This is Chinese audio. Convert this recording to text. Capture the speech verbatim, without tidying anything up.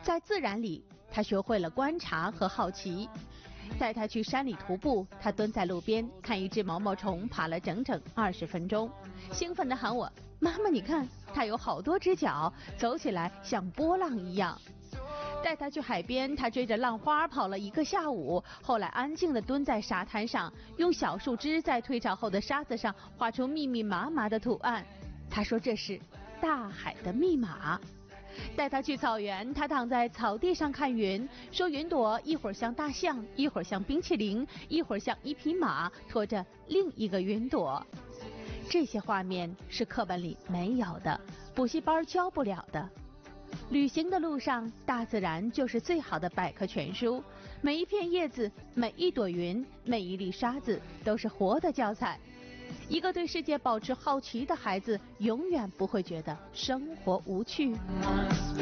在自然里，他学会了观察和好奇。带他去山里徒步，他蹲在路边看一只毛毛虫爬了整整二十分钟，兴奋地喊我：“妈妈，你看，它有好多只脚，走起来像波浪一样。”带他去海边，他追着浪花跑了一个下午，后来安静地蹲在沙滩上，用小树枝在退潮后的沙子上画出密密麻麻的图案。他说这是大海的密码。带他去草原，他躺在草地上看云，说云朵一会儿像大象，一会儿像冰淇淋，一会儿像一匹马拖着另一个云朵。这些画面是课本里没有的，补习班教不了的。旅行的路上，大自然就是最好的百科全书，每一片叶子，每一朵云，每一粒沙子都是活的教材。一个对世界保持好奇的孩子，永远不会觉得生活无趣。